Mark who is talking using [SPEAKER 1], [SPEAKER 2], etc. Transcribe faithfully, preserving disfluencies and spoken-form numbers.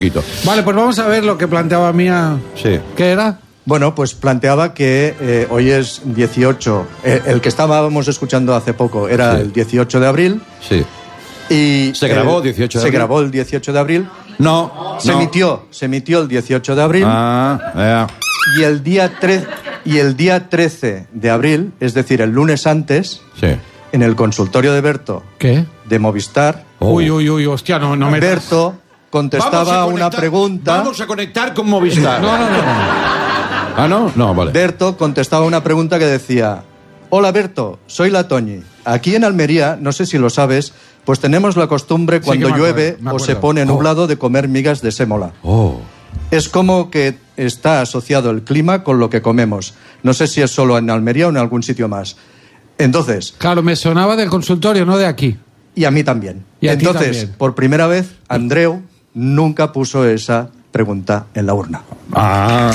[SPEAKER 1] Vale, pues vamos a ver lo que planteaba Mía.
[SPEAKER 2] Sí.
[SPEAKER 1] ¿Qué era?
[SPEAKER 3] Bueno, pues planteaba que eh, hoy es dieciocho, eh, el que estábamos escuchando hace poco era
[SPEAKER 2] Sí.
[SPEAKER 3] el dieciocho de abril.
[SPEAKER 2] Sí.
[SPEAKER 3] Y
[SPEAKER 2] ¿Se grabó
[SPEAKER 3] el-
[SPEAKER 2] dieciocho de
[SPEAKER 3] Se
[SPEAKER 2] abril?
[SPEAKER 3] grabó el dieciocho de abril.
[SPEAKER 2] No.
[SPEAKER 3] Se
[SPEAKER 2] no.
[SPEAKER 3] emitió, se emitió el dieciocho de abril.
[SPEAKER 2] Ah, ya.
[SPEAKER 3] Y el día tre- y el día trece de abril, es decir, el lunes antes,
[SPEAKER 2] Sí.
[SPEAKER 3] en el consultorio de Berto
[SPEAKER 1] ¿Qué?
[SPEAKER 3] de Movistar,
[SPEAKER 2] Oh.
[SPEAKER 1] Uy, uy, uy, hostia, no, no me...
[SPEAKER 3] Berto
[SPEAKER 2] Vamos
[SPEAKER 3] contestaba
[SPEAKER 2] a
[SPEAKER 3] una
[SPEAKER 2] conectar-
[SPEAKER 3] pregunta.
[SPEAKER 2] Vamos a conectar con Movistar.
[SPEAKER 1] No, no, no.
[SPEAKER 2] Ah, no, no, vale.
[SPEAKER 3] Berto contestaba una pregunta que decía: hola Berto, soy la Toñi. Aquí en Almería, no sé si lo sabes, pues tenemos la costumbre
[SPEAKER 1] Sí
[SPEAKER 3] cuando
[SPEAKER 1] que me
[SPEAKER 3] llueve
[SPEAKER 1] acuerdo, me
[SPEAKER 3] o se
[SPEAKER 1] acuerdo.
[SPEAKER 3] pone
[SPEAKER 1] Oh.
[SPEAKER 3] nublado de comer migas de sémola.
[SPEAKER 2] Oh.
[SPEAKER 3] Es como que está asociado el clima con lo que comemos. No sé si es solo en Almería o en algún sitio más. Entonces,
[SPEAKER 1] Claro, me sonaba del consultorio, no de aquí.
[SPEAKER 3] y a mí también.
[SPEAKER 1] Y a ti
[SPEAKER 3] Entonces,
[SPEAKER 1] también.
[SPEAKER 3] por primera vez, Andreu nunca puso esa pregunta en la urna.
[SPEAKER 2] Ah.